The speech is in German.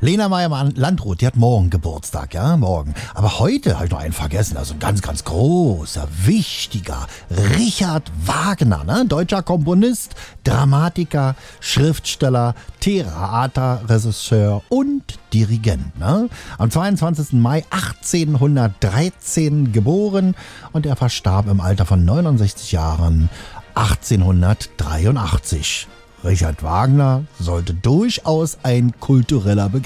Lena Meyer-Landrut, die hat morgen Geburtstag, ja, morgen. Aber heute habe ich noch einen vergessen, also ein ganz, ganz großer, wichtiger Richard Wagner, ne? Deutscher Komponist, Dramatiker, Schriftsteller, Theaterregisseur und Dirigent, ne? Am 22. Mai 1813 geboren und er verstarb im Alter von 69 Jahren 1883. Richard Wagner sollte durchaus ein kultureller Begriff